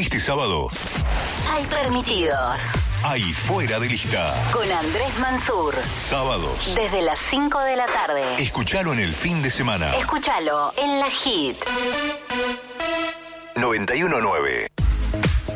Este sábado Hay permitidos. hay Fuera de Lista. Con Andrés Mansur. Sábados. Desde las 5 de la tarde. Escuchalo en el fin de semana. Escúchalo en la Hit. 91.9